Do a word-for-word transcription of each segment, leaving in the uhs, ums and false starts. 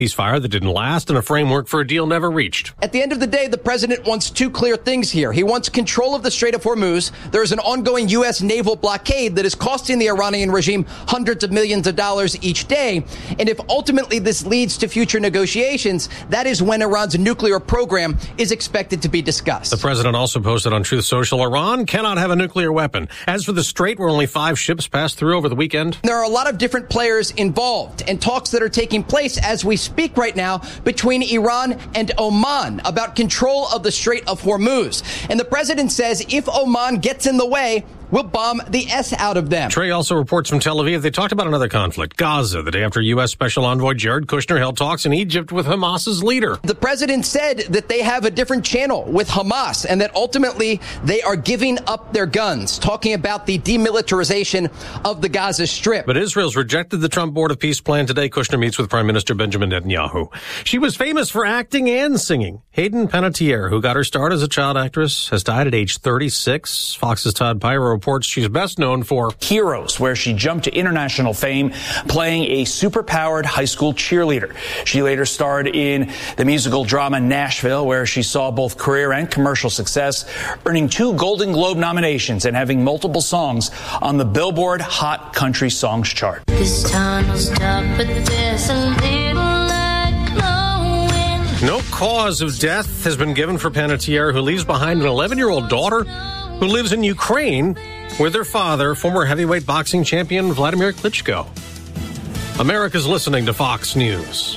Ceasefire that didn't last and a framework for a deal never reached. At the end of the day, the president wants two clear things here. He wants control of the Strait of Hormuz. There is an ongoing U S naval blockade that is costing the Iranian regime hundreds of millions of dollars each day. And if ultimately this leads to future negotiations, that is when Iran's nuclear program is expected to be discussed. The president also posted on Truth Social, Iran cannot have a nuclear weapon. As for the Strait, where only five ships passed through over the weekend, there are a lot of different players involved and talks that are taking place as we speak. Speak right now between Iran and Oman about control of the Strait of Hormuz. And the president says if Oman gets in the way, we'll bomb the S out of them. Trey also reports from Tel Aviv. They talked about another conflict, Gaza, the day after U S. Special Envoy Jared Kushner held talks in Egypt with Hamas's leader. The president said that they have a different channel with Hamas and that ultimately they are giving up their guns, talking about the demilitarization of the Gaza Strip. But Israel's rejected the Trump Board of Peace plan. Today, Kushner meets with Prime Minister Benjamin Netanyahu. She was famous for acting and singing. Hayden Panettiere, who got her start as a child actress, has died at age thirty-six. Fox's Todd Pyro reports she's best known for Heroes, where she jumped to international fame playing a superpowered high school cheerleader. She later starred in the musical drama Nashville, where she saw both career and commercial success, earning two Golden Globe nominations and having multiple songs on the Billboard Hot Country Songs chart. This time will stop, but there's a little light glowing. No cause of death has been given for Panettiere, who leaves behind an eleven-year-old daughter who lives in Ukraine with her father, former heavyweight boxing champion Vladimir Klitschko. America's listening to Fox News.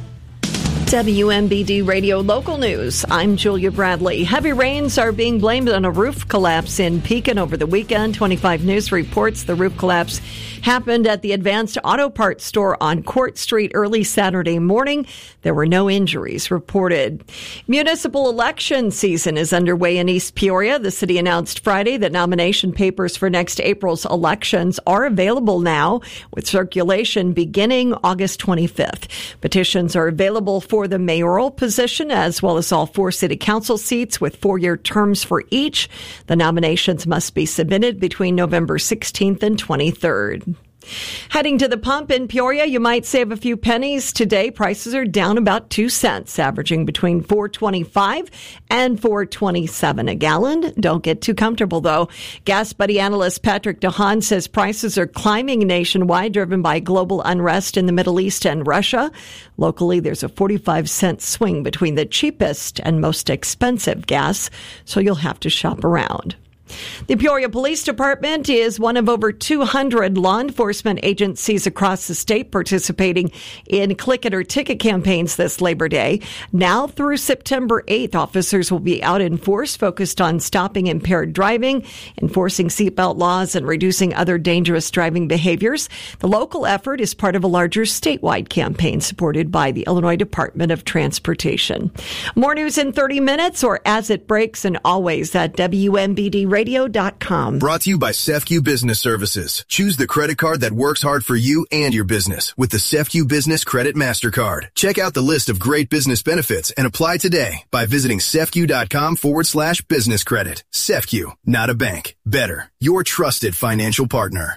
W M B D Radio Local News. I'm Julia Bradley. Heavy rains are being blamed on a roof collapse in Pekin over the weekend. twenty-five News reports the roof collapse happened at the Advanced Auto Parts store on Court Street early Saturday morning. There were no injuries reported. Municipal election season is underway in East Peoria. The city announced Friday that nomination papers for next April's elections are available now, with circulation beginning August twenty-fifth. Petitions are available for the mayoral position as well as all four city council seats with four-year terms for each. The nominations must be submitted between November sixteenth and twenty-third. Heading to the pump in Peoria, you might save a few pennies. Today, prices are down about two cents, averaging between four twenty-five and four twenty-seven a gallon. Don't get too comfortable, though. Gas Buddy analyst Patrick DeHaan says prices are climbing nationwide, driven by global unrest in the Middle East and Russia. Locally, there's a forty-five cent swing between the cheapest and most expensive gas, so you'll have to shop around. The Peoria Police Department is one of over two hundred law enforcement agencies across the state participating in Click It or Ticket campaigns this Labor Day. Now through September eighth, officers will be out in force focused on stopping impaired driving, enforcing seatbelt laws, and reducing other dangerous driving behaviors. The local effort is part of a larger statewide campaign supported by the Illinois Department of Transportation. More news in thirty minutes or as it breaks, and always at W M B D radio dot com. Brought to you by C E F C U Business Services. Choose the credit card that works hard for you and your business with the C E F C U Business Credit MasterCard. Check out the list of great business benefits and apply today by visiting cefcu.com forward slash business credit. C E F C U, not a bank. Better. Your trusted financial partner.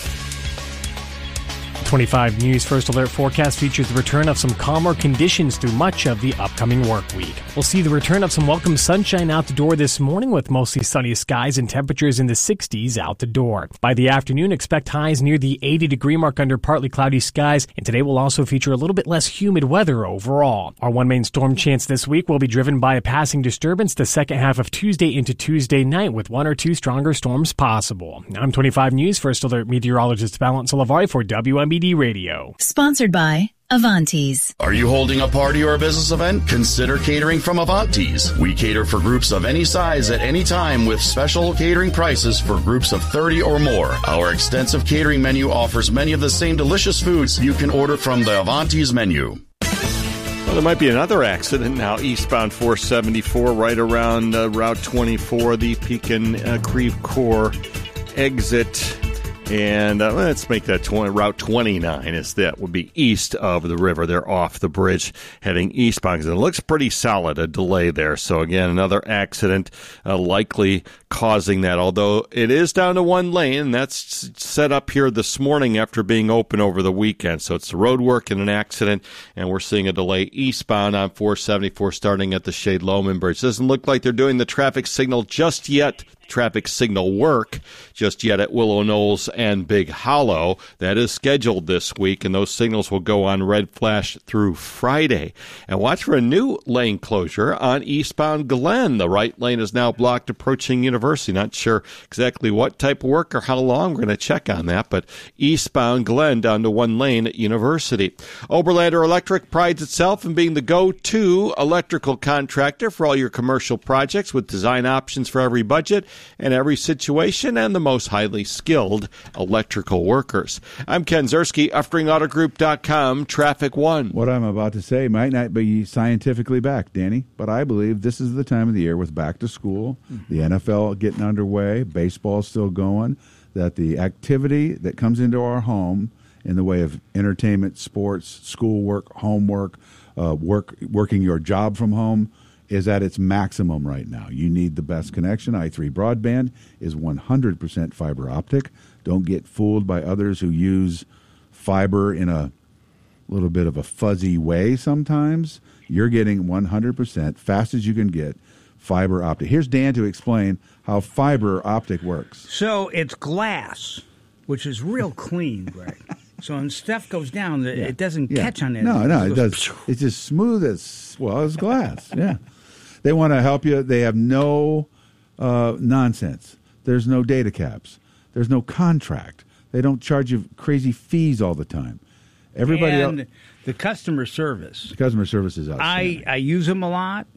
twenty-five News First Alert forecast features the return of some calmer conditions through much of the upcoming work week. We'll see the return of some welcome sunshine out the door this morning with mostly sunny skies and temperatures in the sixties out the door. By the afternoon, expect highs near the eighty degree mark under partly cloudy skies, and today will also feature a little bit less humid weather overall. Our one main storm chance this week will be driven by a passing disturbance the second half of Tuesday into Tuesday night with one or two stronger storms possible. I'm twenty-five News First Alert meteorologist Valent Salavari for W M B D Radio. Sponsored by Avantis. Are you holding a party or a business event? Consider catering from Avantis. We cater for groups of any size at any time with special catering prices for groups of thirty or more. Our extensive catering menu offers many of the same delicious foods you can order from the Avantis menu. Well, there might be another accident now eastbound four seventy-four right around uh, Route twenty-four, the Pekin uh, Creve Coeur exit. And uh, let's make that twenty, Route twenty-nine is that would be east of the river. They're off the bridge heading eastbound. It looks pretty solid, a delay there. So, again, another accident uh, likely causing that, although it is down to one lane. And that's set up here this morning after being open over the weekend. So it's the road work and an accident, and we're seeing a delay eastbound on four seventy-four starting at the Shade-Loman Bridge. Doesn't look like they're doing the traffic signal just yet. Traffic signal work just yet at Willow Knolls and Big Hollow. That is scheduled this week, and those signals will go on red flash through Friday. And watch for a new lane closure on eastbound Glen. The right lane is now blocked approaching University. Not sure exactly what type of work or how long. We're going to check on that, but eastbound Glen down to one lane at University. Oberlander Electric prides itself in being the go-to electrical contractor for all your commercial projects with design options for every budget and every situation, and the most highly skilled electrical workers. I'm Ken Zerski, Uftring Auto Group dot com, Traffic One. What I'm about to say might not be scientifically backed, Danny, but I believe this is the time of the year with back to school, mm-hmm. the N F L getting underway, baseball still going, that the activity that comes into our home in the way of entertainment, sports, schoolwork, homework, uh, work, working your job from home, is at its maximum right now. You need the best connection. i three Broadband is one hundred percent fiber optic. Don't get fooled by others who use fiber in a little bit of a fuzzy way sometimes. You're getting one hundred percent, fast as you can get, fiber optic. Here's Dan to explain how fiber optic works. So it's glass, which is real clean, Greg. So when stuff goes down, it yeah. doesn't yeah. catch on it. No, no, it, it does. It's just smooth as, well, as glass. Yeah. They want to help you. They have no uh, nonsense. There's no data caps. There's no contract. They don't charge you crazy fees all the time. Everybody and else, the customer service. The customer service is outstanding. I, I use them a lot.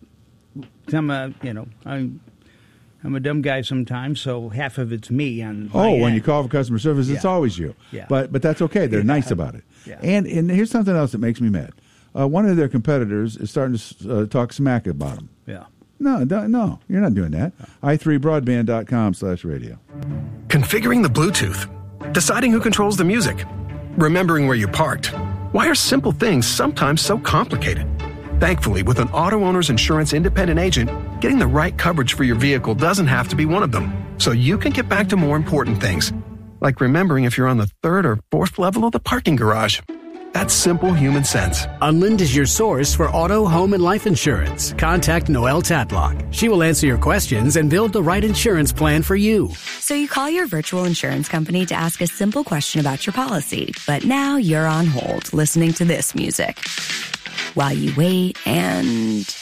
I'm a, you know, I'm, I'm a dumb guy sometimes, so half of it's me. On oh, when end. you call for customer service, yeah. it's always you. Yeah. But but that's okay. They're yeah. nice about it. Yeah. And and here's something else that makes me mad. Uh, one of their competitors is starting to uh, talk smack about them. Yeah. No, no, you're not doing that. i three broadband dot com slash radio. Configuring the Bluetooth. Deciding who controls the music. Remembering where you parked. Why are simple things sometimes so complicated? Thankfully, with an auto owner's insurance independent agent, getting the right coverage for your vehicle doesn't have to be one of them. So you can get back to more important things, like remembering if you're on the third or fourth level of the parking garage. That's simple human sense. Unlind is your source for auto, home, and life insurance. Contact Noelle Tatlock. She will answer your questions and build the right insurance plan for you. So you call your virtual insurance company to ask a simple question about your policy, but now you're on hold listening to this music while you wait and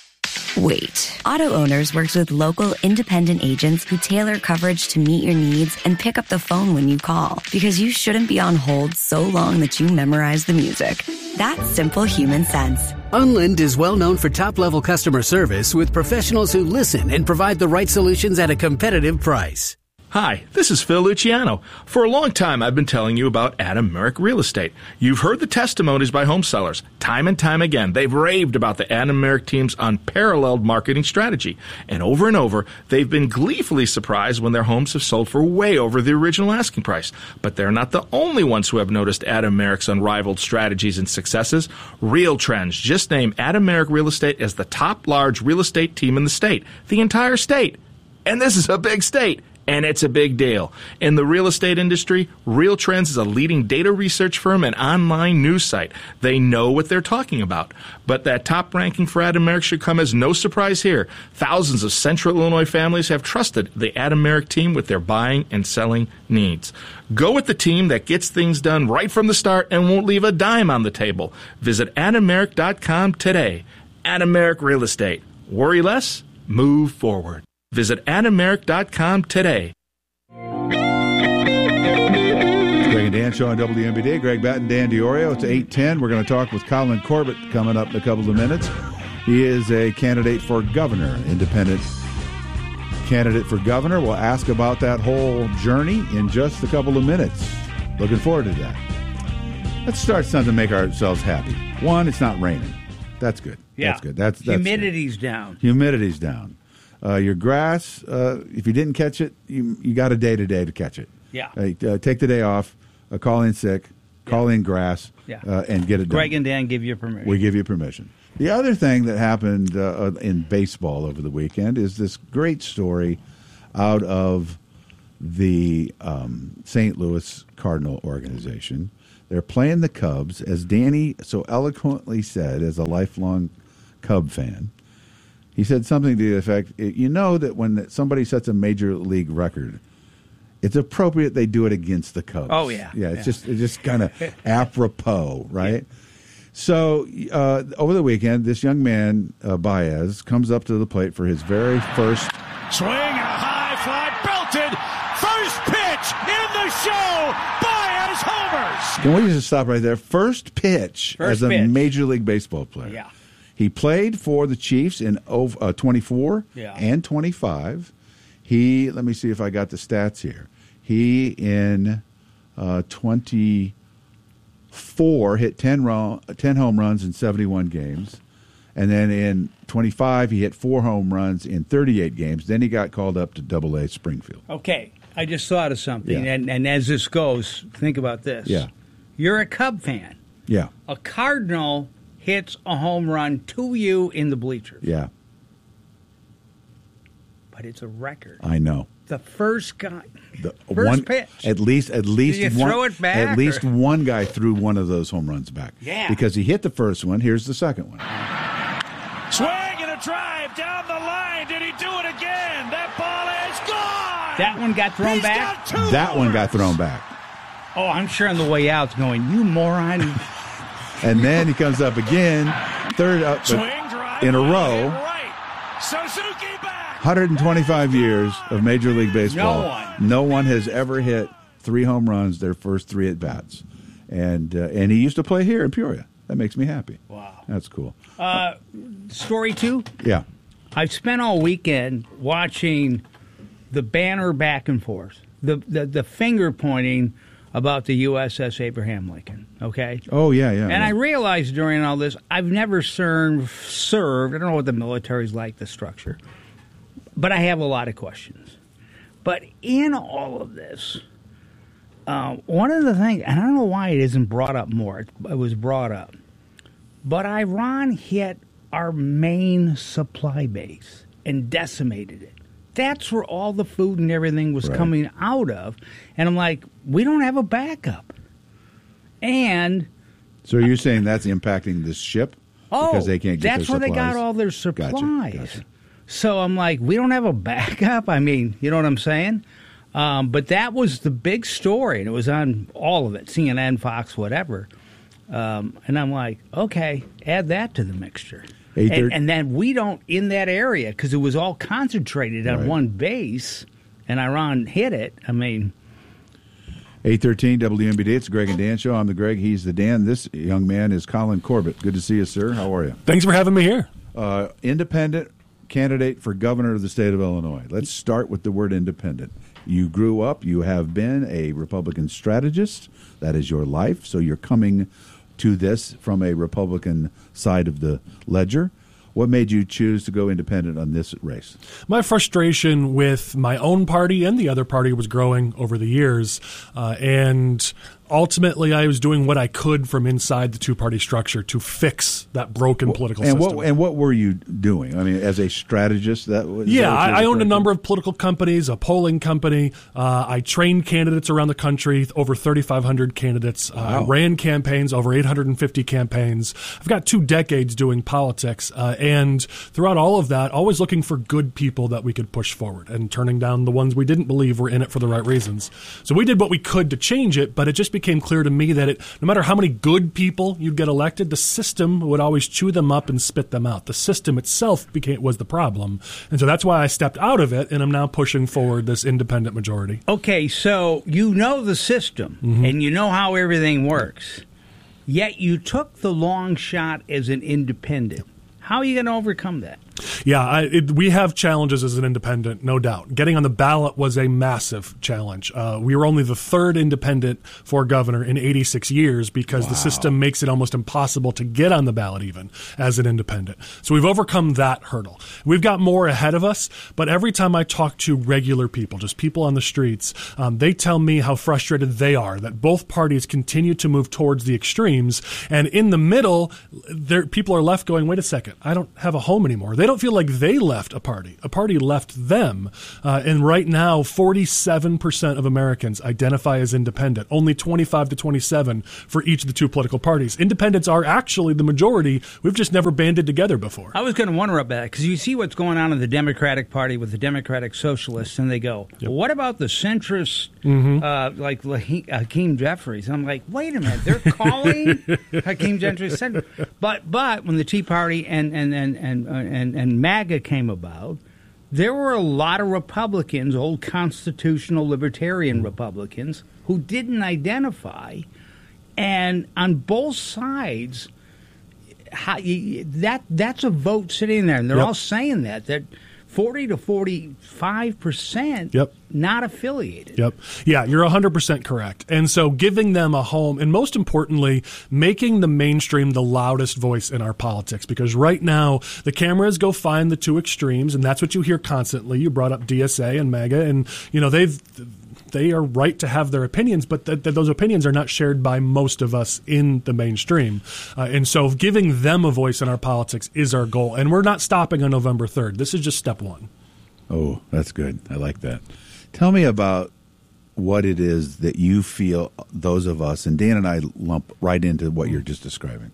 wait. Auto Owners works with local independent agents who tailor coverage to meet your needs and pick up the phone when you call, because you shouldn't be on hold so long that you memorize the music. That's simple human sense. Unlind is well known for top-level customer service with professionals who listen and provide the right solutions at a competitive price. Hi, this is Phil Luciano. For a long time, I've been telling you about Adam Merrick Real Estate. You've heard the testimonies by home sellers. Time and time again, they've raved about the Adam Merrick team's unparalleled marketing strategy. And over and over, they've been gleefully surprised when their homes have sold for way over the original asking price. But they're not the only ones who have noticed Adam Merrick's unrivaled strategies and successes. Real Trends just named Adam Merrick Real Estate as the top large real estate team in the state. The entire state. And this is a big state. And it's a big deal. In the real estate industry, Real Trends is a leading data research firm and online news site. They know what they're talking about. But that top ranking for Adam Merrick should come as no surprise here. Thousands of Central Illinois families have trusted the Adam Merrick team with their buying and selling needs. Go with the team that gets things done right from the start and won't leave a dime on the table. Visit adam merrick dot com today. Adam Merrick Real Estate. Worry less, move forward. Visit adam merrick dot com today. Greg and Dan show on W M B D. Greg Batten, Dan DiOrio. It's eight ten. We're going to talk with Colin Corbett coming up in a couple of minutes. He is a candidate for governor, independent candidate for governor. We'll ask about that whole journey in just a couple of minutes. Looking forward to that. Let's start something to make ourselves happy. One, it's not raining. That's good. Yeah. That's good. That's, that's Humidity's good. down. Humidity's down. Uh, your grass, uh, if you didn't catch it, you you got a day today to catch it. Yeah. Uh, take the day off, uh, call in sick, call in grass, Yeah. uh, and get it done. Greg and Dan give you permission. We give you permission. The other thing that happened uh, in baseball over the weekend is this great story out of the um, Saint Louis Cardinal organization. They're playing the Cubs, as Danny so eloquently said, as a lifelong Cub fan. He said something to the effect, you know that when somebody sets a major league record, it's appropriate they do it against the Cubs. Oh, yeah. Yeah, it's Yeah. just it's just kind of apropos, right? Yeah. So uh, over the weekend, this young man, uh, Baez, comes up to the plate for his very first swing and a high fly, belted, first pitch in the show, Baez homers. Can we just stop right there? First pitch First as a pitch. Major League Baseball player. Yeah. He played for the Chiefs in uh, twenty-four Yeah. and twenty-five. He, let me see if I got the stats here. He, in uh, twenty-four, hit ten, ro- ten home runs in seventy-one games. And then in twenty-five, he hit four home runs in thirty-eight games. Then he got called up to Double A Springfield. Okay, I just thought of something. Yeah. And, and as this goes, think about this. Yeah. You're a Cub fan. Yeah, A Cardinal hits a home run to you in the bleachers. yeah, But it's a record. I know. The first guy. The First one, pitch. At least, at least Did you one, throw it back, At least or- one guy threw one of those home runs back. Yeah. Because he hit the first one. Here's the second one. Swing and a drive down the line. Did he do it again? That ball is gone. That one got thrown He's back? got two That one got homers. thrown back. Oh, I'm sure on the way out, it's going, you moron. And then he comes up again, third up Swing, drive, in a line, row. right. Suzuki back. one hundred twenty-five years of Major League Baseball. No one. No one has ever hit three home runs their first three at bats. And uh, and he used to play here in Peoria. That makes me happy. Wow. That's cool. Uh, story two. Yeah. I've spent all weekend watching the banner back and forth, the, the, the finger pointing about the U S S Abraham Lincoln, okay? Oh, yeah, yeah. And yeah. I realized during all this, I've never served, served, I don't know what the military's like, the structure, but I have a lot of questions. But in all of this, uh, one of the things, and I don't know why it isn't brought up more, it, it was brought up, but Iran hit our main supply base and decimated it. That's where all the food and everything was Right. coming out of. And I'm like, we don't have a backup. And So you're saying that's impacting this ship? oh, Because they can't get that's their where they got supplies? all their supplies. Gotcha, gotcha. So I'm like, we don't have a backup. I mean, you know what I'm saying? Um, but that was the big story, and it was on all of it, C N N, Fox, whatever. Um, and I'm like, okay, add that to the mixture. Eight And, thirty- and then we don't, in that area, because it was all concentrated on Right. one base, and Iran hit it. I mean, eight thirteen W M B D, it's the Greg and Dan Show. I'm the Greg, he's the Dan. This young man is Colin Corbett. Good to see you, sir. How are you? Thanks for having me here. Uh, independent candidate for governor of the state of Illinois. Let's start with the word independent. You grew up, you have been a Republican strategist. That is your life. So you're coming to this from a Republican side of the ledger. What made you choose to go independent on this race? My frustration with my own party and the other party was growing over the years. Uh, and ultimately, I was doing what I could from inside the two-party structure to fix that broken political and system. what and what were you doing? I mean, as a strategist, that was Yeah, that what you I, I were owned a trying to- number of political companies, a polling company. Uh, I trained candidates around the country, over thirty-five hundred candidates. Uh, I Wow. ran campaigns, over eight hundred fifty campaigns. I've got two decades doing politics, uh, and throughout all of that, always looking for good people that we could push forward and turning down the ones we didn't believe were in it for the right reasons. So we did what we could to change it, but it just became clear to me that it, no matter how many good people you'd get elected, the system would always chew them up and spit them out. The system itself became was the problem. And so that's why I stepped out of it, and I'm now pushing forward this independent majority. okay, so you know the system, and you know how everything works, yet you took the long shot as an independent. How are you going to overcome that? Yeah, I, it, we have challenges as an independent, no doubt. Getting on the ballot was a massive challenge. Uh, we were only the third independent for governor in eighty-six years because wow. the system makes it almost impossible to get on the ballot even as an independent. So we've overcome that hurdle. We've got more ahead of us, but every time I talk to regular people, just people on the streets, um, they tell me how frustrated they are that both parties continue to move towards the extremes, and in the middle, there, people are left going, wait a second, I don't have a home anymore. They don't feel like they left a party. A party left them. Uh, and right now, forty-seven percent of Americans identify as independent, only twenty-five to twenty-seven for each of the two political parties. Independents are actually the majority. We've just never banded together before. I was going to wonder about that because you see what's going on in the Democratic Party with the Democratic Socialists, and they go, yep. well, what about the centrist, mm-hmm. uh, like Hakeem Jeffries? And I'm like, wait a minute, they're calling Hakeem Jeffries centrist. But, but when the Tea Party and, and, and, and, and, and MAGA came about, there were a lot of Republicans, old constitutional libertarian Republicans, who didn't identify. And on both sides, how, you, that that's a vote sitting there. And they're yep. all saying that, that forty to forty-five percent yep. not affiliated. Yep. Yeah, you're one hundred percent correct. And so giving them a home, and most importantly, making the mainstream the loudest voice in our politics. Because right now, the cameras go find the two extremes, and that's what you hear constantly. You brought up D S A and MAGA, and, you know, they've... They are right to have their opinions, but th- th- those opinions are not shared by most of us in the mainstream. Uh, and so giving them a voice in our politics is our goal. And we're not stopping on November third. This is just step one. Oh, that's good. I like that. Tell me about what it is that you feel those of us, and Dan and I lump right into what you're just describing.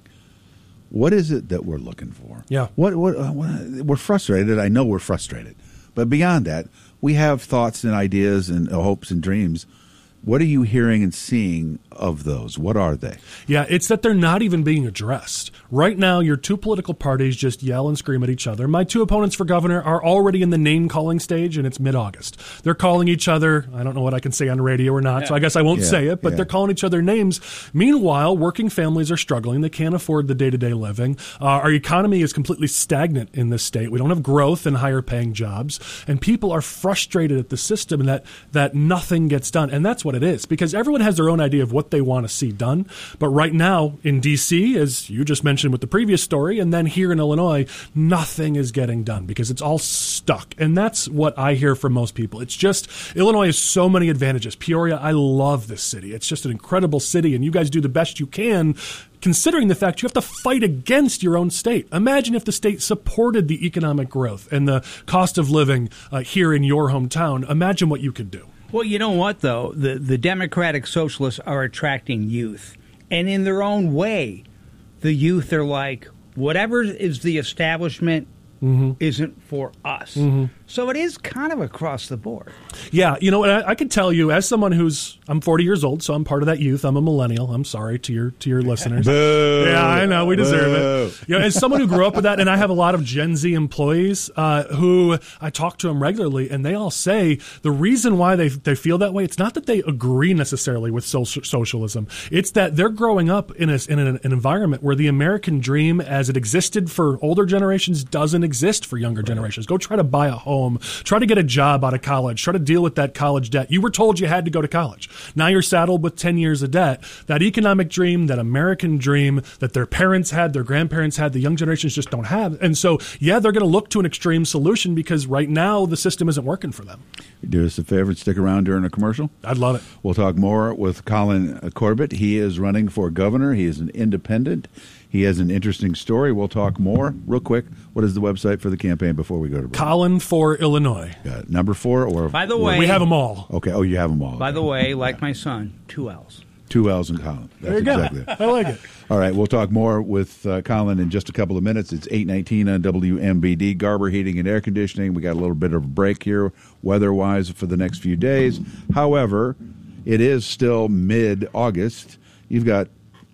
What is it that we're looking for? Yeah. What, what, uh, what we're frustrated. I know we're frustrated. But beyond that, we have thoughts and ideas and hopes and dreams. What are you hearing and seeing of those? What are they? Yeah, it's that they're not even being addressed. Right now, your two political parties just yell and scream at each other. My two opponents for governor are already in the name-calling stage, and it's mid-August. They're calling each other, I don't know what I can say on radio or not, yeah. so I guess I won't yeah, say it, but yeah. they're calling each other names. Meanwhile, working families are struggling. They can't afford the day-to-day living. Uh, our economy is completely stagnant in this state. We don't have growth in higher-paying jobs, and people are frustrated at the system and that, that nothing gets done, and that's what it is, because everyone has their own idea of what they want to see done. But right now in D C, as you just mentioned with the previous story, and then here in Illinois, nothing is getting done because it's all stuck. And that's what I hear from most people. It's just, Illinois has so many advantages. Peoria, I love this city. It's just an incredible city, and you guys do the best you can, considering the fact you have to fight against your own state. Imagine if the state supported the economic growth and the cost of living uh, here in your hometown. Imagine what you could do. Well, you know what, though? The, the Democratic Socialists are attracting youth. And in their own way, the youth are like, whatever is the establishment mm-hmm. isn't for us. Mm-hmm. So it is kind of across the board. Yeah, you know, I, I can tell you, as someone who's, I'm forty years old, so I'm part of that youth. I'm a millennial. I'm sorry to your to your listeners. Boo. Yeah, I know, we deserve Boo. it. You know, as someone who grew up with that, and I have a lot of Gen Z employees uh, who I talk to them regularly, and they all say the reason why they they feel that way, it's not that they agree necessarily with social, socialism. It's that they're growing up in a, in an, an environment where the American dream, as it existed for older generations, doesn't exist for younger right. generations. Go try to buy a home. Try to get a job out of college. Try to deal with that college debt. You were told you had to go to college. Now you're saddled with ten years of debt. That economic dream, that American dream that their parents had, their grandparents had, the young generations just don't have. And so, yeah, they're going to look to an extreme solution because right now the system isn't working for them. Do us a favor and stick around during a commercial. I'd love it. We'll talk more with Colin Corbett. He is running for governor. He is an independent. He has an interesting story. We'll talk more. Real quick, what is the website for the campaign before we go to break? Colin for Illinois. Got it. Number four? Or By the way. We have them all. Okay. Oh, you have them all. By the way, like my son, two L's. Two L's in Colin. That's there you exactly go. It. I like it. All right. We'll talk more with uh, Colin in just a couple of minutes. It's eight nineteen on W M B D, Garber Heating and Air Conditioning. We got a little bit of a break here weather-wise for the next few days. However, it is still mid-August. You've got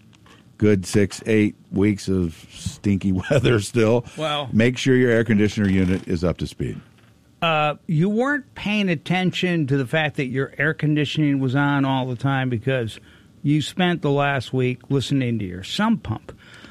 good six, eight weeks of stinky weather still. Well, make sure your air conditioner unit is up to speed. Uh, you weren't paying attention to the fact that your air conditioning was on all the time because you spent the last week listening to your sump pump.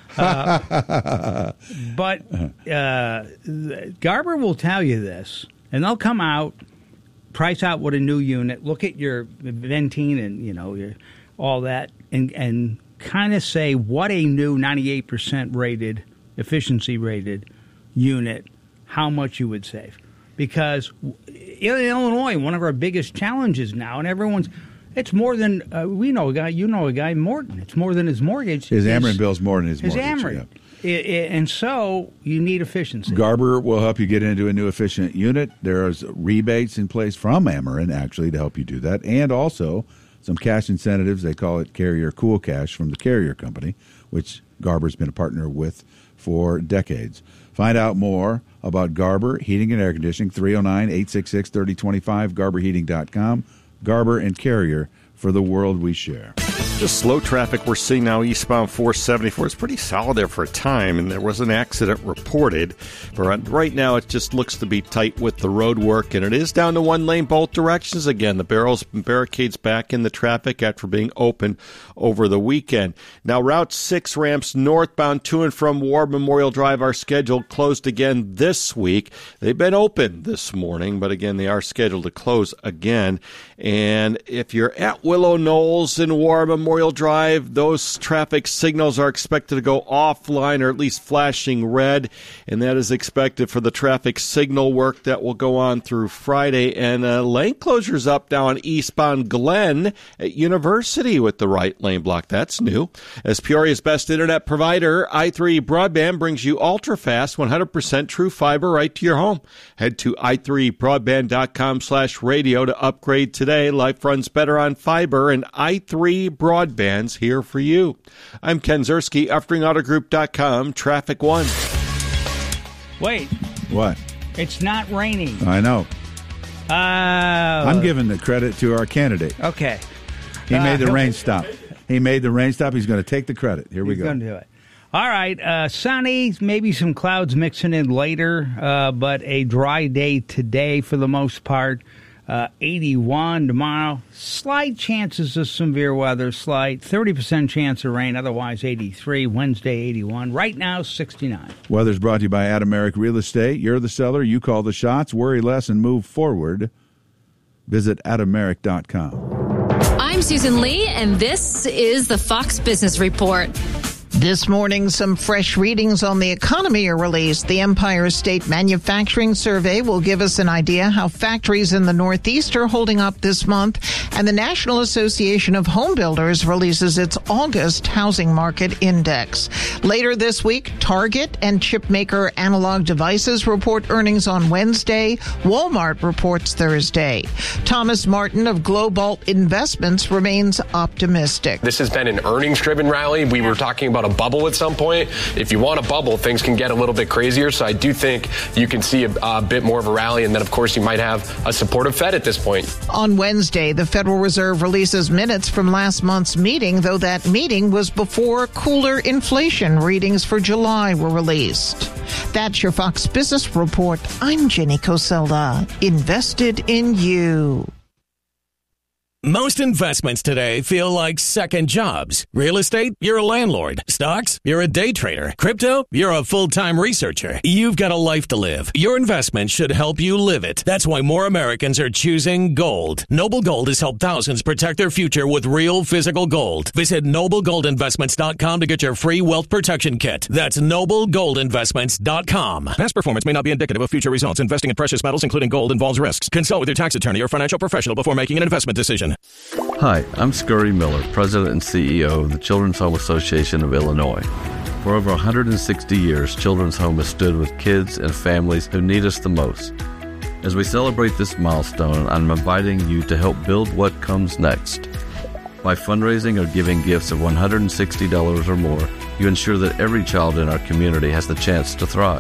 Uh, but uh, Garber will tell you this, and they'll come out, price out what a new unit, look at your Venteen and, you know, your, all that, and, and kind of say what a new ninety-eight percent rated, efficiency rated unit, how much you would save. Because in Illinois, one of our biggest challenges now, and everyone's, it's more than, uh, we know a guy, you know a guy, Morton. It's more than his mortgage. His Ameren bill's more than his, his mortgage. Ameren. Yeah. It, it, and so you need efficiency. Garber will help you get into a new efficient unit. There's rebates in place from Ameren, actually, to help you do that. And also some cash incentives. They call it Carrier Cool Cash from the Carrier Company, which Garber's been a partner with for decades. Find out more about Garber Heating and Air Conditioning, three oh nine, eight six six, three oh two five, garber heating dot com. Garber and Carrier, for the world we share. Just slow traffic we're seeing now eastbound four seventy-four. It's pretty solid there for a time, and there was an accident reported. But right now it just looks to be tight with the road work, and it is down to one lane both directions again. The barrels barricades back in the traffic after being open over the weekend. Now Route six ramps northbound to and from War Memorial Drive are scheduled closed again this week. They've been open this morning, but again they are scheduled to close again. And if you're at Willow Knolls in War Memorial Drive, those traffic signals are expected to go offline or at least flashing red, and that is expected for the traffic signal work that will go on through Friday. And uh, lane closures up down eastbound Glen at University with the right lane block. That's new. As Peoria's best internet provider, i three Broadband brings you ultra-fast, one hundred percent true fiber right to your home. Head to i three broadband dot com slash radio to upgrade today. Life runs better on fiber, and i three Broadband's here for you. I'm Ken Zerski, Uftring Auto Group dot com, Traffic One. Wait. What? It's not raining. I know. Uh, I'm giving the credit to our candidate. Okay. He Uh, made the he'll- rain stop. He made the rain stop. He's going to take the credit. Here we He's go. going to do it. All right. Uh, sunny, maybe some clouds mixing in later, uh, but a dry day today for the most part. Uh, eighty-one tomorrow. Slight chances of severe weather, slight. thirty percent chance of rain, otherwise eighty-three. Wednesday, eighty-one. Right now, sixty-nine. Weather's brought to you by Adameric Real Estate. You're the seller. You call the shots. Worry less and move forward. Visit adameric dot com. I'm Susan Lee, and this is the Fox Business Report. This morning, some fresh readings on the economy are released. The Empire State Manufacturing Survey will give us an idea how factories in the Northeast are holding up this month. And the National Association of Home Builders releases its August Housing Market Index. Later this week, Target and chipmaker Analog Devices report earnings on Wednesday. Walmart reports Thursday. Thomas Martin of Globalt Investments remains optimistic. This has been an earnings-driven rally. We were talking about a bubble at some point. If you want a bubble, things can get a little bit crazier. So I do think you can see a, a bit more of a rally. And then, of course, you might have a supportive Fed at this point. On Wednesday, the Federal Reserve releases minutes from last month's meeting, though that meeting was before cooler inflation readings for July were released. That's your Fox Business Report. I'm Jenny Coselda. Invested in you. Most investments today feel like second jobs. Real estate, you're a landlord. Stocks, you're a day trader. Crypto, you're a full-time researcher. You've got a life to live. Your investment should help you live it. That's why more Americans are choosing gold. Noble Gold has helped thousands protect their future with real physical gold. Visit noble gold investments dot com to get your free wealth protection kit. That's noble gold investments dot com. Past performance may not be indicative of future results. Investing in precious metals, including gold, involves risks. Consult with your tax attorney or financial professional before making an investment decision. Hi, I'm Scurry Miller, President and C E O of the Children's Home Association of Illinois. For over one hundred sixty years, Children's Home has stood with kids and families who need us the most. As we celebrate this milestone, I'm inviting you to help build what comes next. By fundraising or giving gifts of one hundred sixty dollars or more, you ensure that every child in our community has the chance to thrive.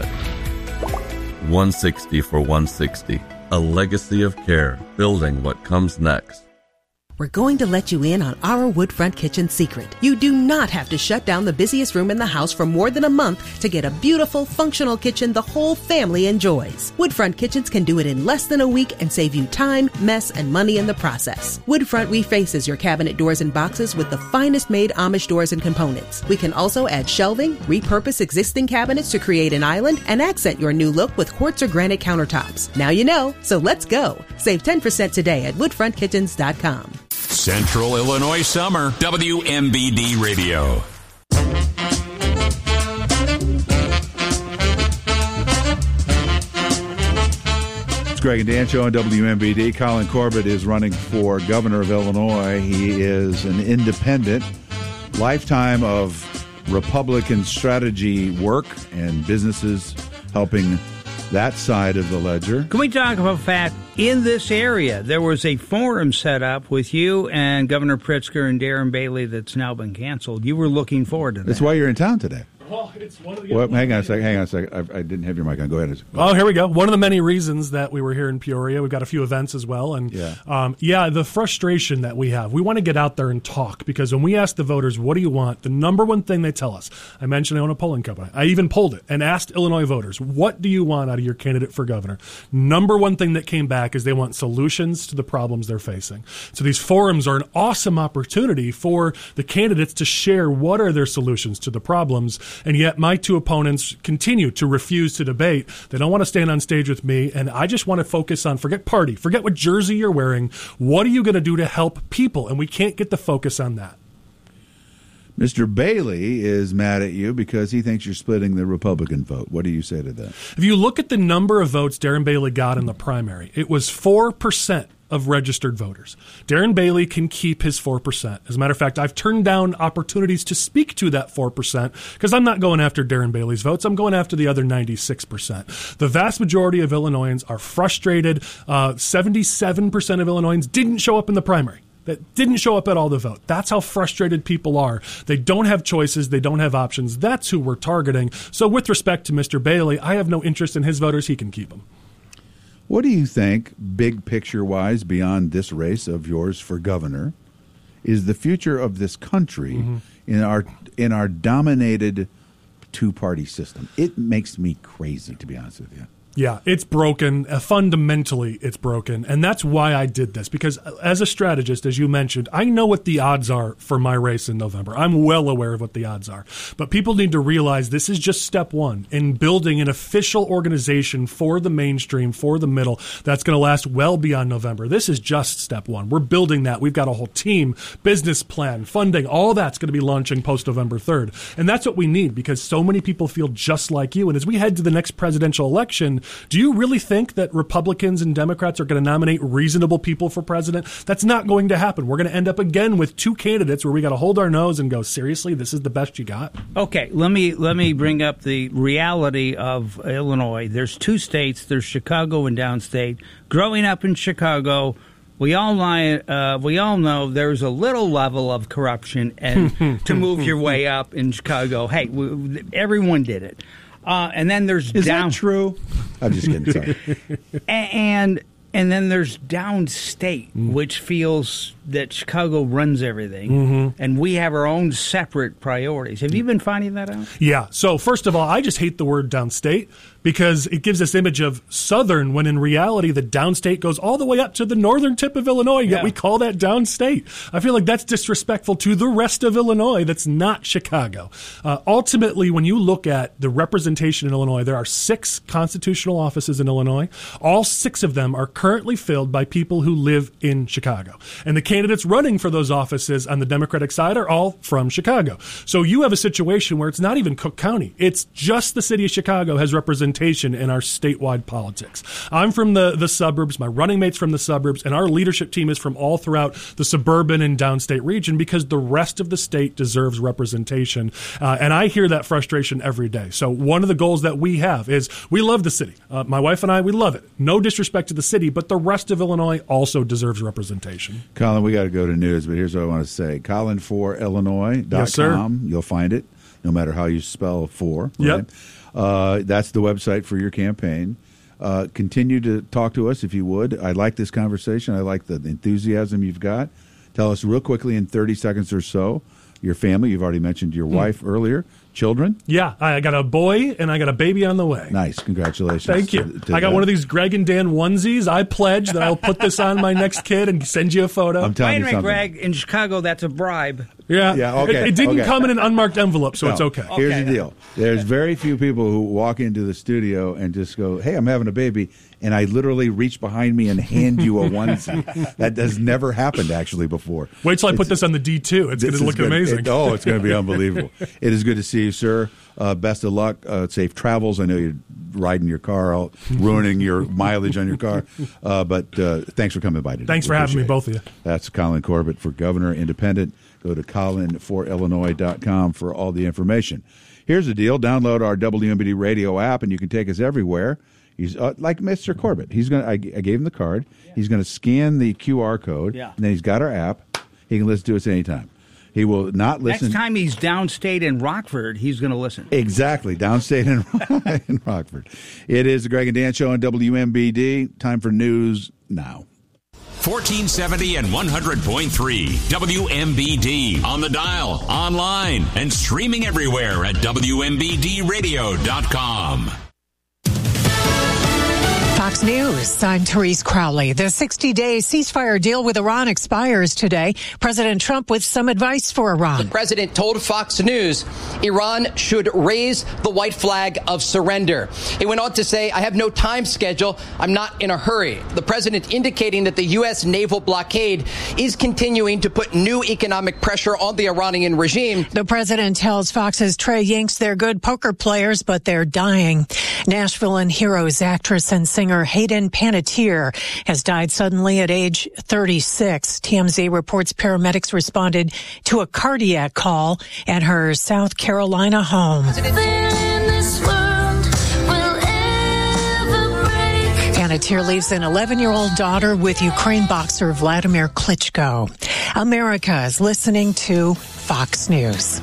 one hundred sixty for one hundred sixty, a legacy of care, building what comes next. we're going to let you in on our Woodfront Kitchen secret. You do not have to shut down the busiest room in the house for more than a month to get a beautiful, functional kitchen the whole family enjoys. Woodfront Kitchens can do it in less than a week and save you time, mess, and money in the process. Woodfront refaces your cabinet doors and boxes with the finest made Amish doors and components. We can also add shelving, repurpose existing cabinets to create an island, and accent your new look with quartz or granite countertops. Now you know, so let's go. Save ten percent today at woodfront kitchens dot com. Central Illinois Summer, W M B D Radio. It's Greg and Dan Show on W M B D. Colin Corbett is running for governor of Illinois. He is an independent, lifetime of Republican strategy work and businesses helping that side of the ledger. Can we talk about the fact in this area there was a forum set up with you and Governor Pritzker and Darren Bailey that's now been canceled? You were looking forward to that. That's why you're in town today. Well, it's one of the. Well, hang on a second. Hang on a second. I, I didn't have your mic on. Go ahead. Oh, here we go. One of the many reasons that we were here in Peoria. We've got a few events as well, and yeah, um, yeah, the frustration that we have. We want to get out there and talk because when we ask the voters, "What do you want?" the number one thing they tell us. I mentioned I own a polling company. I even polled it and asked Illinois voters, "What do you want out of your candidate for governor?" Number one thing that came back is they want solutions to the problems they're facing. So these forums are an awesome opportunity for the candidates to share what are their solutions to the problems, and yet my two opponents continue to refuse to debate. They don't want to stand on stage with me, and I just want to focus on forget party, forget what jersey you're wearing. What are you going to do to help people? And we can't get the focus on that. Mister Bailey is mad at you because he thinks you're splitting the Republican vote. What do you say to that? If you look at the number of votes Darren Bailey got in the primary, it was four percent of registered voters. Darren Bailey can keep his four percent. As a matter of fact, I've turned down opportunities to speak to that four percent because I'm not going after Darren Bailey's votes. I'm going after the other ninety-six percent. The vast majority of Illinoisans are frustrated. Uh, seventy-seven percent of Illinoisans didn't show up in the primary. That didn't show up at all to vote. That's how frustrated people are. They don't have choices. They don't have options. That's who we're targeting. So with respect to Mister Bailey, I have no interest in his voters. He can keep them. What do you think, big picture-wise, beyond this race of yours for governor, is the future of this country mm-hmm. in our in our dominated two-party system? It makes me crazy, to be honest with you. Yeah, it's broken. Uh, fundamentally, it's broken. And that's why I did this. Because as a strategist, as you mentioned, I know what the odds are for my race in November. I'm well aware of what the odds are. But people need to realize this is just step one in building an official organization for the mainstream, for the middle, that's going to last well beyond November. This is just step one. We're building that. We've got a whole team, business plan, funding, all that's going to be launching post-November third. And that's what we need because so many people feel just like you. And as we head to the next presidential election, do you really think that Republicans and Democrats are going to nominate reasonable people for president? That's not going to happen. We're going to end up again with two candidates where we got to hold our nose and go, seriously, this is the best you got? Okay, let me let me bring up the reality of Illinois. There's two states. There's Chicago and downstate. Growing up in Chicago, we all lie, uh, we all know there's a little level of corruption, and to move your way up in Chicago, hey, we, everyone did it. Uh, and then there's Is down. that true? I'm just kidding. Sorry. and and then there's downstate, mm. which feels that Chicago runs everything, mm-hmm. and we have our own separate priorities. Have you been finding that out? Yeah. So first of all, I just hate the word downstate because it gives this image of southern when in reality the downstate goes all the way up to the northern tip of Illinois, yet yeah. we call that downstate. I feel like that's disrespectful to the rest of Illinois that's not Chicago. Uh, ultimately, when you look at the representation in Illinois, there are six constitutional offices in Illinois. All six of them are currently filled by people who live in Chicago. And the candidates running for those offices on the Democratic side are all from Chicago. So you have a situation where it's not even Cook County. It's just the city of Chicago has representation in our statewide politics. I'm from the, the suburbs. My running mate's from the suburbs. And our leadership team is from all throughout the suburban and downstate region because the rest of the state deserves representation. Uh, and I hear that frustration every day. So one of the goals that we have is we love the city. Uh, my wife and I, we love it. No disrespect to the city, but the rest of Illinois also deserves representation. Colin, we got to go to news, but here's what I want to say. Colin for Illinois dot com. Yes, you'll find it, no matter how you spell for. Right? Yep. Uh, that's the website for your campaign. Uh, continue to talk to us if you would. I like this conversation. I like the enthusiasm you've got. Tell us real quickly in thirty seconds or so, your family. You've already mentioned your Hmm. wife earlier. Children? Yeah, I got a boy and I got a baby on the way. Nice. Congratulations. Thank you. to- to I got that. one of these Greg and Dan onesies. I pledge that I'll put this on my next kid and send you a photo. I'm telling Wait a you minute, something. Greg. In Chicago, that's a bribe. Yeah. Yeah, okay, It, it didn't okay. come in an unmarked envelope, so No. it's okay. Here's Okay, the deal. There's very few people who walk into the studio and just go, "Hey, I'm having a baby," and I literally reach behind me and hand you a onesie. That has never happened actually before. Wait till I put this on the D two. It's going This to is look good. amazing. It- oh, it's going to be unbelievable. It is good to see you, sir. Uh, best of luck. Uh, safe travels. I know you're riding your car out, ruining your mileage on your car. Uh, but uh, thanks for coming by today. Thanks We for having me, appreciate it. both of you. That's Colin Corbett for Governor Independent. Go to colin for illinois dot com for all the information. Here's the deal. Download our W M B D radio app, and you can take us everywhere. He's uh, like Mister Corbett. He's gonna. I, I gave him the card. He's going to scan the Q R code, Yeah. and then he's got our app. He can listen to us anytime. He will not listen. Next time he's downstate in Rockford, he's going to listen. Exactly, downstate in, in Rockford. It is the Greg and Dan Show on W M B D. Time for news now. fourteen seventy and one hundred point three W M B D on the dial, online, and streaming everywhere at W M B D radio dot com. Fox News, I'm Therese Crowley. The sixty-day ceasefire deal with Iran expires today. President Trump with some advice for Iran. The president told Fox News Iran should raise the white flag of surrender. He went on to say, I have no time schedule. I'm not in a hurry. The president indicating that the U S naval blockade is continuing to put new economic pressure on the Iranian regime. The president tells Fox's Trey Yanks they're good poker players, but they're dying. Nashville and Heroes actress and singer Hayden Panettiere has died suddenly at age thirty-six. T M Z reports paramedics responded to a cardiac call at her South Carolina home. Panettiere leaves an eleven-year-old daughter with Ukraine boxer Vladimir Klitschko. America is listening to Fox News.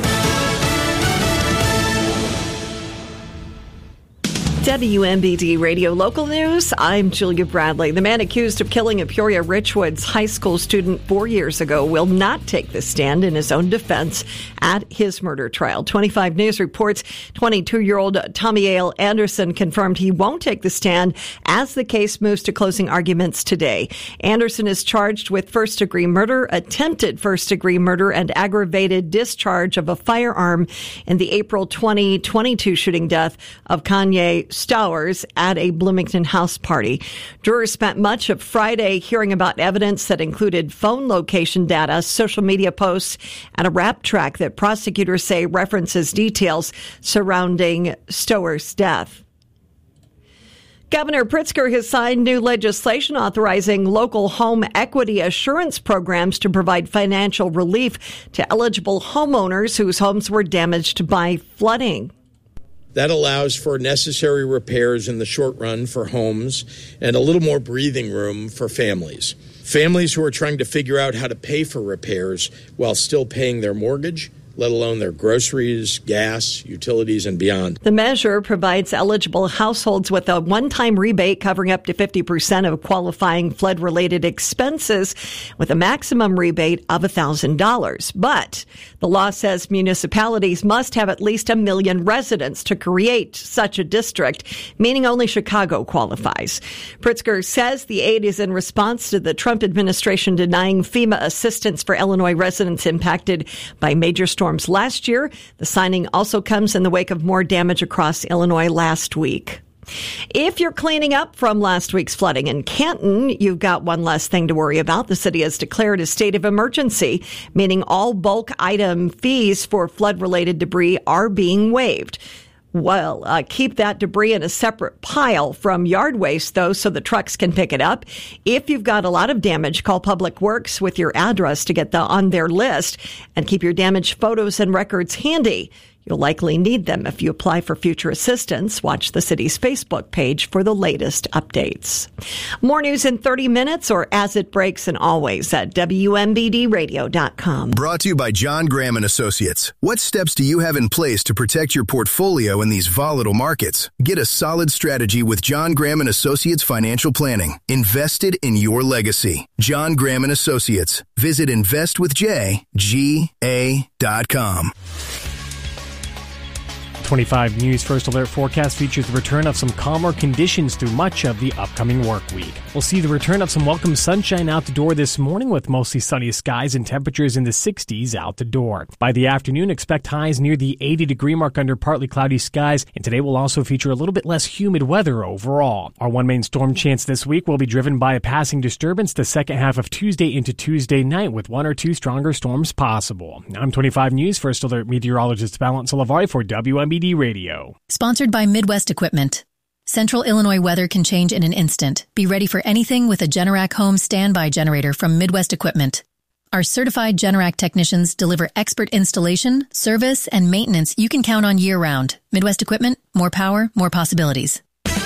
W M B D Radio Local News. I'm Julia Bradley. The man accused of killing a Peoria Richwoods high school student four years ago will not take the stand in his own defense at his murder trial. twenty-five News reports twenty-two-year-old Tommyale Anderson confirmed he won't take the stand as the case moves to closing arguments today. Anderson is charged with first-degree murder, attempted first-degree murder, and aggravated discharge of a firearm in the April twenty twenty-two shooting death of Kanye Stowers at a Bloomington house party. Jurors spent much of Friday hearing about evidence that included phone location data, social media posts, and a rap track that prosecutors say references details surrounding Stowers' death. Governor Pritzker has signed new legislation authorizing local home equity assurance programs to provide financial relief to eligible homeowners whose homes were damaged by flooding. That allows for necessary repairs in the short run for homes and a little more breathing room for families. Families who are trying to figure out how to pay for repairs while still paying their mortgage, let alone their groceries, gas, utilities, and beyond. The measure provides eligible households with a one-time rebate covering up to fifty percent of qualifying flood-related expenses with a maximum rebate of one thousand dollars. But the law says municipalities must have at least a million residents to create such a district, meaning only Chicago qualifies. Pritzker says the aid is in response to the Trump administration denying FEMA assistance for Illinois residents impacted by major storms last year. The signing also comes in the wake of more damage across Illinois last week. If you're cleaning up from last week's flooding in Canton, you've got one less thing to worry about. The city has declared a state of emergency, meaning all bulk item fees for flood-related debris are being waived. Well, uh, keep that debris in a separate pile from yard waste, though, so the trucks can pick it up. If you've got a lot of damage, call Public Works with your address to get the, on their list, and keep your damaged photos and records handy. You'll likely need them if you apply for future assistance. Watch the city's Facebook page for the latest updates. More news in thirty minutes or as it breaks, and always at W M B D radio dot com. Brought to you by John Graham and Associates. What steps do you have in place to protect your portfolio in these volatile markets? Get a solid strategy with John Graham and Associates Financial Planning. Invested in your legacy. John Graham and Associates. Visit invest with j g a dot com. twenty-five News First Alert forecast features the return of some calmer conditions through much of the upcoming work week. We'll see the return of some welcome sunshine out the door this morning with mostly sunny skies and temperatures in the sixties out the door. By the afternoon, expect highs near the eighty degree mark under partly cloudy skies, and today will also feature a little bit less humid weather overall. Our one main storm chance this week will be driven by a passing disturbance the second half of Tuesday into Tuesday night with one or two stronger storms possible. I'm twenty-five News First Alert meteorologist Valent Salavari for W M B D Radio. Sponsored by Midwest Equipment. Central Illinois weather can change in an instant. Be ready for anything with a Generac home standby generator from Midwest Equipment. Our certified Generac technicians deliver expert installation, service, and maintenance you can count on year-round. Midwest Equipment, more power, more possibilities.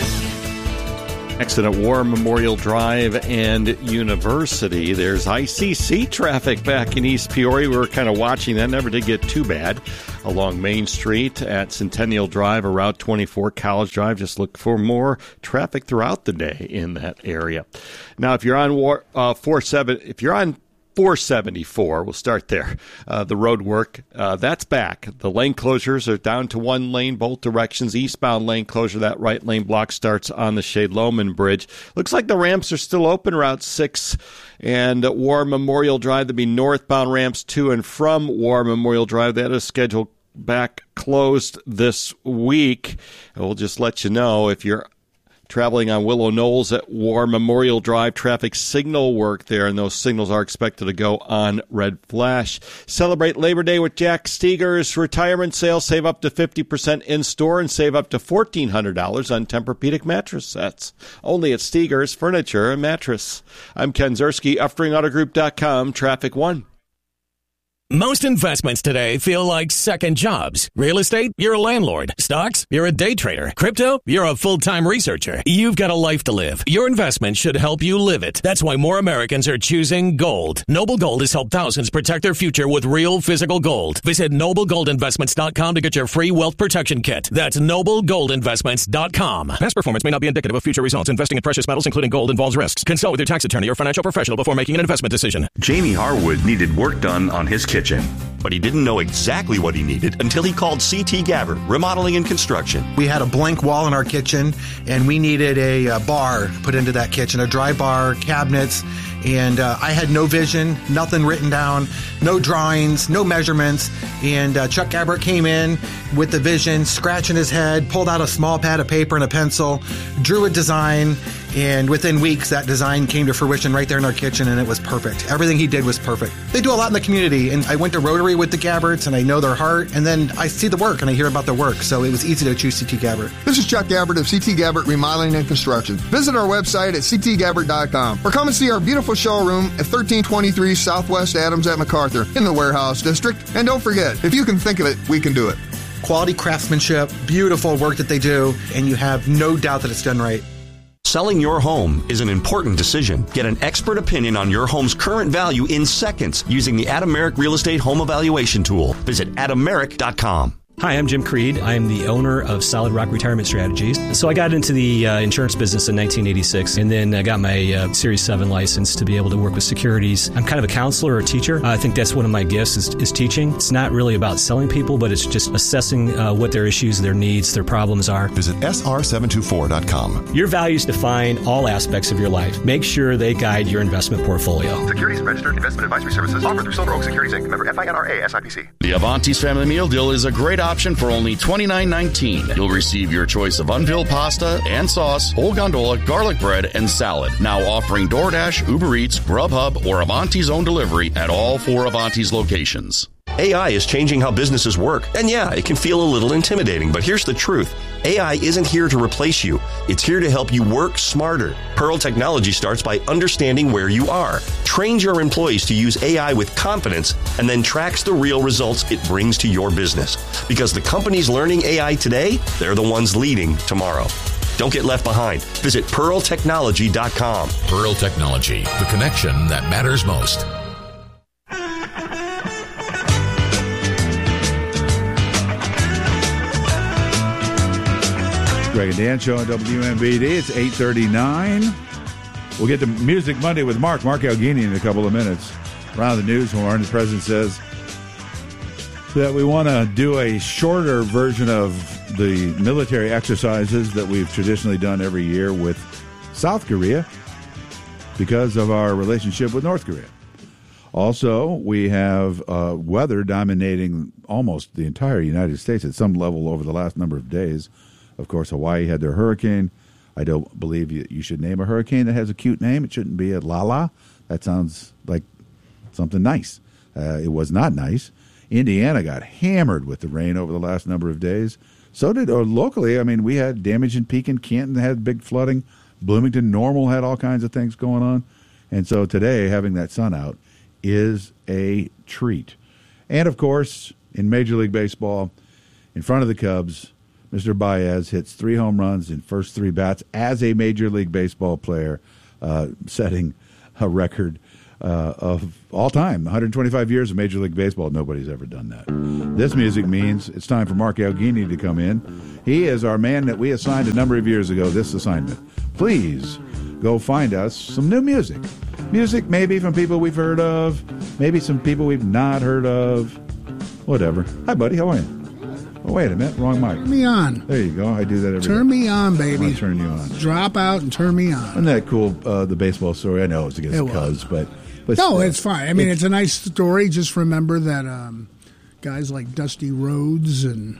Next at War Memorial Drive and University, there's I C C traffic back in East Peoria. We were kind of watching that. Never did get too bad. Along Main Street at Centennial Drive or Route twenty-four College Drive. Just look for more traffic throughout the day in that area. Now, if you're on War, uh, four seven, if you're on four seventy-four, we'll start there. Uh, the road work, uh, that's back. The lane closures are down to one lane, both directions. Eastbound lane closure, that right lane block starts on the Shade-Loman Bridge. Looks like the ramps are still open, Route six and War Memorial Drive. There'll be northbound ramps to and from War Memorial Drive. That is scheduled back closed this week. We'll just let you know if you're traveling on Willow Knolls at War Memorial Drive, traffic signal work there, and those signals are expected to go on red flash. Celebrate Labor Day with Jack Steger's retirement sale. Save up to fifty percent in-store and save up to fourteen hundred dollars on Tempur-Pedic mattress sets. Only at Steger's Furniture and Mattress. I'm Ken Zerski, Uftring Auto Group dot com, Traffic One. Most investments today feel like second jobs. Real estate, you're a landlord. Stocks, you're a day trader. Crypto, you're a full-time researcher. You've got a life to live. Your investment should help you live it. That's why more Americans are choosing gold. Noble Gold has helped thousands protect their future with real physical gold. Visit noble gold investments dot com to get your free wealth protection kit. That's noble gold investments dot com. Past performance may not be indicative of future results. Investing in precious metals, including gold, involves risks. Consult with your tax attorney or financial professional before making an investment decision. Jamie Harwood needed work done on his kitchen. But he didn't know exactly what he needed until he called C T Gabbard, Remodeling and Construction. We had a blank wall in our kitchen, and we needed a, a bar put into that kitchen, a dry bar, cabinets, and uh, I had no vision, nothing written down, no drawings, no measurements, and uh, Chuck Gabbard came in with the vision, scratching his head, pulled out a small pad of paper and a pencil, drew a design, and within weeks, that design came to fruition right there in our kitchen, and it was perfect. Everything he did was perfect. They do a lot in the community, and I went to Rotary with the Gabbards, and I know their heart, and then I see the work, and I hear about the work, so it was easy to choose C T Gabbard. This is Chuck Gabbard of C T Gabbard Remodeling and Construction. Visit our website at c t gabbard dot com or come and see our beautiful showroom at thirteen twenty-three Southwest Adams at MacArthur in the Warehouse District. And don't forget, if you can think of it, we can do it. Quality craftsmanship, beautiful work that they do, and you have no doubt that it's done right. Selling your home is an important decision. Get an expert opinion on your home's current value in seconds using the Adameric Real Estate Home Evaluation Tool. Visit adameric dot com. Hi, I'm Jim Creed. I'm the owner of Solid Rock Retirement Strategies. So I got into the uh, insurance business in nineteen eighty-six and then I got my uh, Series seven license to be able to work with securities. I'm kind of a counselor or a teacher. I think that's one of my gifts is, is teaching. It's not really about selling people, but it's just assessing uh, what their issues, their needs, their problems are. Visit S R seven two four dot com. Your values define all aspects of your life. Make sure they guide your investment portfolio. Securities registered investment advisory services offered through Silver Oak Securities Incorporated. Member F I N R A S I P C. The Avanti's Family Meal Deal is a great option for only twenty-nine nineteen. You'll receive your choice of unfilled pasta and sauce, whole gondola, garlic bread, and salad. Now offering DoorDash, Uber Eats, Grubhub, or Avanti's own delivery at all four Avanti's locations. A I is changing how businesses work. And yeah, it can feel a little intimidating, but here's the truth. A I isn't here to replace you. It's here to help you work smarter. Pearl Technology starts by understanding where you are. Train your employees to use A I with confidence and then tracks the real results it brings to your business. Because the companies learning A I today, they're the ones leading tomorrow. Don't get left behind. Visit pearl technology dot com. Pearl Technology, the connection that matters most. Greg and Dan Show on W M B D. It's eight thirty-nine. We'll get to Music Monday with Mark, Mark Alghini in a couple of minutes. Around the news horn, the president says that we want to do a shorter version of the military exercises that we've traditionally done every year with South Korea because of our relationship with North Korea. Also, we have uh, weather dominating almost the entire United States at some level over the last number of days. Of course, Hawaii had their hurricane. I don't believe you, you should name a hurricane that has a cute name. It shouldn't be a Lala. That sounds like something nice. Uh, it was not nice. Indiana got hammered with the rain over the last number of days. So did, or locally, I mean, we had damage in Pekin. Canton had big flooding. Bloomington Normal had all kinds of things going on. And so today, having that sun out is a treat. And, of course, in Major League Baseball, in front of the Cubs, Mister Baez hits three home runs in first three bats as a Major League Baseball player, uh, setting a record uh, of all time. one hundred twenty-five years of Major League Baseball. Nobody's ever done that. This music means it's time for Mark Alghini to come in. He is our man that we assigned a number of years ago this assignment. Please go find us some new music. Music maybe from people we've heard of, maybe some people we've not heard of, whatever. Hi, buddy. How are you? Oh, wait a minute. Wrong mic. Turn me on. There you go. I do that every Turn day. me on, baby. I'll turn you on. Drop out and turn me on. Isn't that cool, uh, the baseball story? I know it's against It the Cubs, but... but no, still, it's fine. I mean, it's, it's a nice story. Just remember that um, guys like Dusty Rhodes and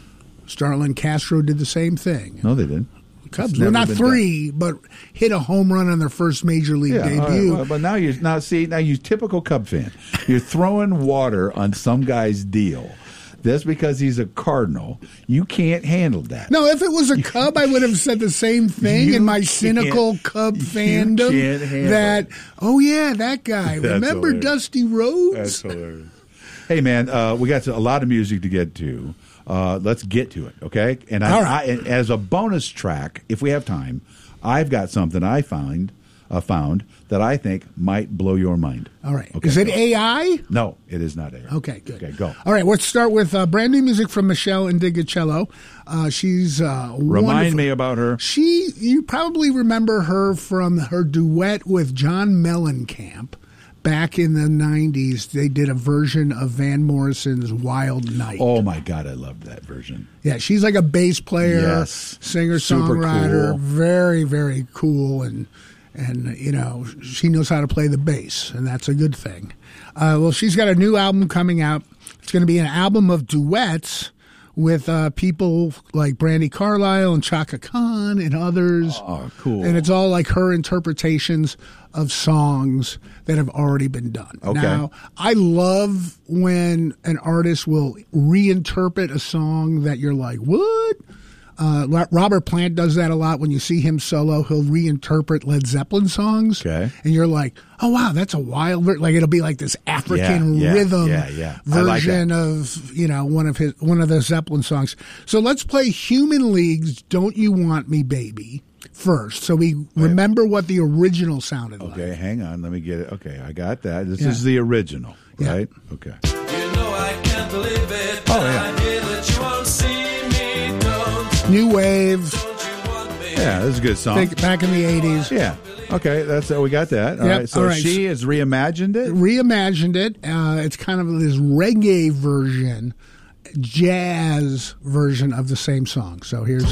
Starlin Castro did the same thing. No, they didn't. Cubs were not three, but hit a home run on their first major league yeah, debut. Right, well, but now you're now see now you typical Cub fan. You're throwing water on some guy's deal. That's because he's a Cardinal. You can't handle that. No, if it was a Cub, I would have said the same thing You in my cynical Cub fandom. can't handle that, oh, yeah, that guy. That's Remember hilarious. Dusty Rhodes? That's hilarious. Hey, man, uh, we got a lot of music to get to. Uh, let's get to it, okay? And, I, All right. I, and as a bonus track, if we have time, I've got something I found, uh, found that I think might blow your mind. All right. Okay, Is it go. A I? No, it is not A I. Okay, good. Okay, go. All right, let's start with uh, brand new music from Michelle Indigicello. Uh, she's uh, Remind wonderful. me about her. She, you probably remember her from her duet with John Mellencamp. Back in the nineties, they did a version of Van Morrison's Wild Night. Oh, my God, I loved that version. Yeah, she's like a bass player, Yes. singer-songwriter, Super cool. very, very cool, and and you know she knows how to play the bass, and that's a good thing. Uh, well, she's got a new album coming out. It's going to be an album of duets with uh, people like Brandi Carlile and Chaka Khan and others. Oh, cool! And it's all like her interpretations of songs that have already been done. Okay. Now, I love when an artist will reinterpret a song that you're like, what? Uh, Robert Plant does that a lot. When you see him solo, he'll reinterpret Led Zeppelin songs. Okay. And you're like, oh, wow, that's a wild, ver-. like it'll be like this African Yeah, yeah, rhythm yeah, yeah. I like version that. of, you know, one of his, one of the Zeppelin songs. So let's play Human League's Don't You Want Me, Baby first, so we remember what the original sounded like. Okay, hang on. Let me get it. Okay, I got that. This Yeah. is the original, Yeah. right? Okay. You know I can't believe it. Oh, yeah. I hear that you won't see me. Don't, New wave, don't you want me? Yeah, this is a good song. think back in the eighties. Yeah. Okay, that's uh, we got that. All Yep, right. So all right. she has reimagined it. Reimagined it. Uh, it's kind of this reggae version, jazz version of the same song. So here's